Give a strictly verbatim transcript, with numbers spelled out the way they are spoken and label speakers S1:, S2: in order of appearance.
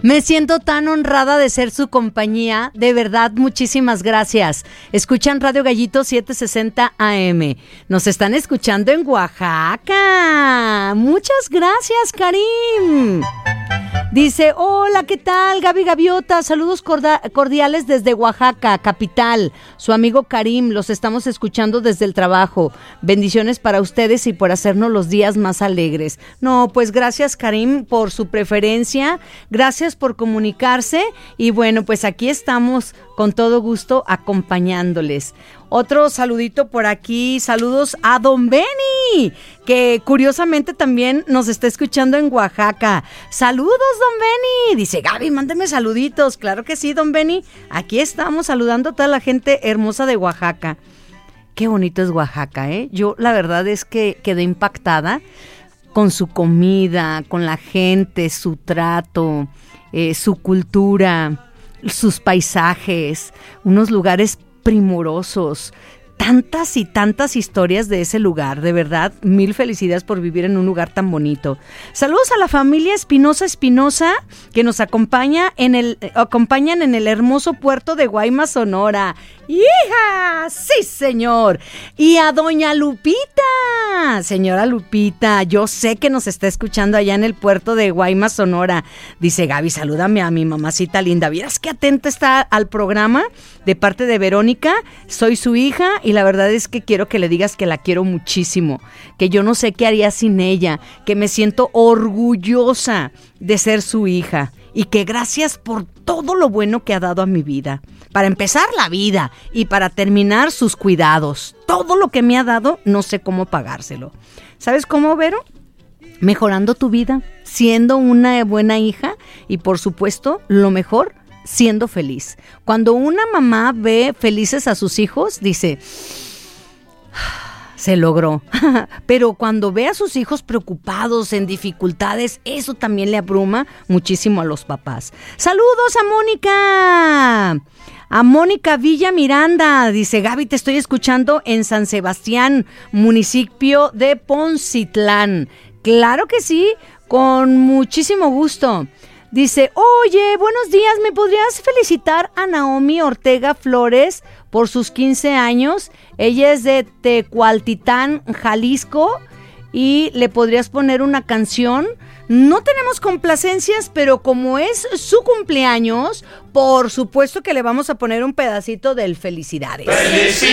S1: Me siento tan honrada de ser su compañía. De verdad, muchísimas gracias. Escuchan Radio Gallito setecientos sesenta A M. Nos están escuchando en Oaxaca. Muchas gracias, Karim. Dice, hola, ¿qué tal? Gaby Gaviota, saludos corda- cordiales desde Oaxaca, capital. Su amigo Karim, los estamos escuchando desde el trabajo. Bendiciones para ustedes y por hacernos los días más alegres. No, pues gracias, Karim, por su preferencia. Gracias por comunicarse. Y bueno, pues aquí estamos con todo gusto acompañándoles. Otro saludito por aquí, saludos a Don Benny, que curiosamente también nos está escuchando en Oaxaca. Saludos, Don Benny. Dice, Gaby, mándeme saluditos. Claro que sí, Don Benny. Aquí estamos saludando a toda la gente hermosa de Oaxaca. Qué bonito es Oaxaca, ¿eh? Yo la verdad es que quedé impactada con su comida, con la gente, su trato, eh, su cultura, sus paisajes, unos lugares primorosos, tantas y tantas historias de ese lugar, de verdad, mil felicidades por vivir en un lugar tan bonito. Saludos a la familia Espinosa Espinosa, que nos acompaña en el, acompañan en el hermoso puerto de Guaymas, Sonora. ¡Hija! ¡Sí, señor! Y a doña Lupita, señora Lupita, yo sé que nos está escuchando allá en el puerto de Guaymas, Sonora. Dice, Gaby, salúdame a mi mamacita linda. ¿Vieras qué atenta está al programa? De parte de Verónica, soy su hija y la verdad es que quiero que le digas que la quiero muchísimo, que yo no sé qué haría sin ella, que me siento orgullosa de ser su hija y que gracias por todo lo bueno que ha dado a mi vida. Para empezar, la vida, y para terminar, sus cuidados. Todo lo que me ha dado, no sé cómo pagárselo. ¿Sabes cómo, Vero? Mejorando tu vida, siendo una buena hija y, por supuesto, lo mejor, siendo feliz. Cuando una mamá ve felices a sus hijos, dice, se logró. Pero cuando ve a sus hijos preocupados, en dificultades, eso también le abruma muchísimo a los papás. ¡Saludos a Mónica! A Mónica Villa Miranda, dice, Gaby, te estoy escuchando en San Sebastián, municipio de Poncitlán. Claro que sí, con muchísimo gusto. Dice, oye, buenos días, ¿me podrías felicitar a Naomi Ortega Flores por sus quince años? Ella es de Tecualtitán, Jalisco, y le podrías poner una canción. No tenemos complacencias, pero como es su cumpleaños, por supuesto que le vamos a poner un pedacito del Felicidades. ¡Felicidades!